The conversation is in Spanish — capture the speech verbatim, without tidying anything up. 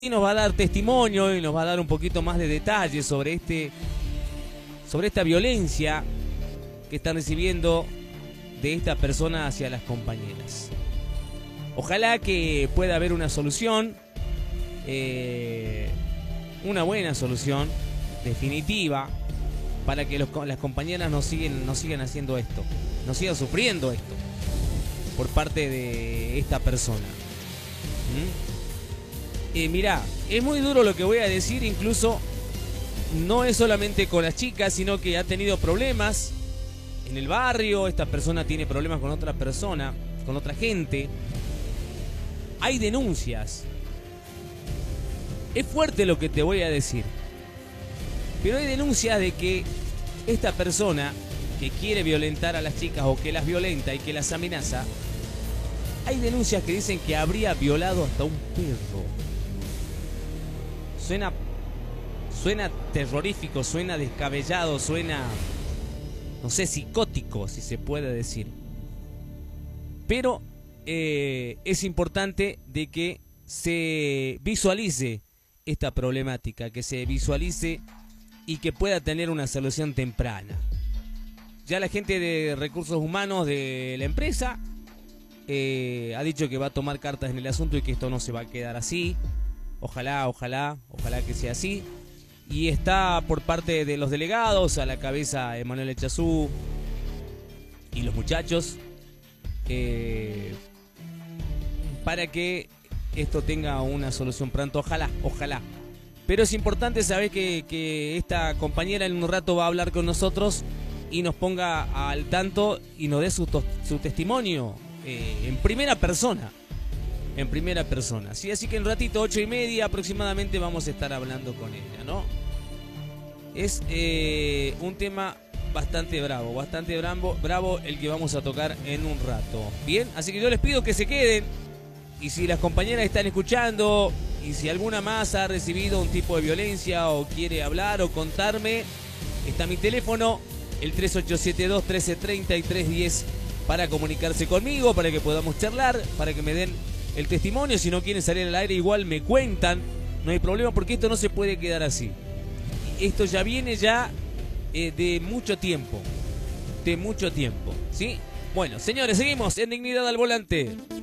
Y nos va a dar testimonio y nos va a dar un poquito más de detalles sobre este sobre esta violencia que están recibiendo de esta persona hacia las compañeras. Ojalá que pueda haber una solución, eh, una buena solución definitiva para que los, las compañeras no siguen, no sigan haciendo esto, no sigan sufriendo esto por parte de esta persona. ¿Mm? Eh, mirá, es muy duro lo que voy a decir, incluso no es solamente con las chicas, sino que ha tenido problemas en el barrio, esta persona tiene problemas con otra persona, con otra gente. Hay denuncias. Es fuerte lo que te voy a decir, pero hay denuncias de que esta persona que quiere violentar a las chicas o que las violenta y que las amenaza, hay denuncias que dicen que habría violado hasta un perro. Suena, suena terrorífico, suena descabellado, suena, no sé, psicótico, si se puede decir. Pero eh, es importante de que se visualice esta problemática, que se visualice y que pueda tener una solución temprana. Ya la gente de recursos humanos de la empresa eh, ha dicho que va a tomar cartas en el asunto y que esto no se va a quedar así. Ojalá, ojalá, ojalá que sea así. Y está por parte de los delegados, a la cabeza Emanuel Echazú y los muchachos, eh, para que esto tenga una solución pronto. Ojalá, ojalá. Pero es importante saber que, que esta compañera en un rato va a hablar con nosotros y nos ponga al tanto y nos dé su, su testimonio eh, en primera persona. En primera persona, ¿sí? Así que en un ratito, ocho y media aproximadamente, vamos a estar hablando con ella, ¿no? Es eh, un tema bastante bravo, bastante bravo, bravo el que vamos a tocar en un rato. Bien, así que yo les pido que se queden. Y si las compañeras están escuchando y si alguna más ha recibido un tipo de violencia o quiere hablar o contarme, está mi teléfono, el tres ocho siete dos, uno tres tres tres, tres uno cero, para comunicarse conmigo, para que podamos charlar, para que me den el testimonio. Si no quieren salir al aire, igual me cuentan, no hay problema, porque esto no se puede quedar así. Esto ya viene ya eh, de mucho tiempo, de mucho tiempo, ¿sí? Bueno, señores, seguimos en Dignidad al Volante.